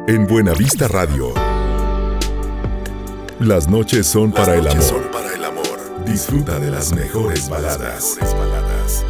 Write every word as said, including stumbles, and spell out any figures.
En Buenavista Radio. Las noches son para el amor. Disfruta de las mejores baladas.